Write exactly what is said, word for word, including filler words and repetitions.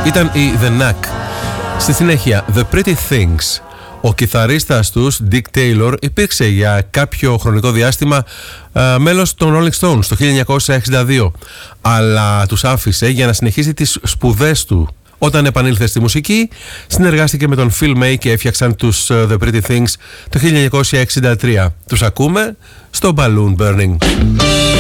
ήταν η The Knack. Στη συνέχεια The Pretty Things. Ο κιθαρίστας τους, Dick Taylor, υπήρξε για κάποιο χρονικό διάστημα α, μέλος των Rolling Stones το χίλια εννιακόσια εξήντα δύο, αλλά τους άφησε για να συνεχίσει τις σπουδές του. Όταν επανήλθε στη μουσική, συνεργάστηκε με τον Phil May και έφτιαξαν τους uh, The Pretty Things το χίλια εννιακόσια εξήντα τρία. Τους ακούμε στο Balloon Burning.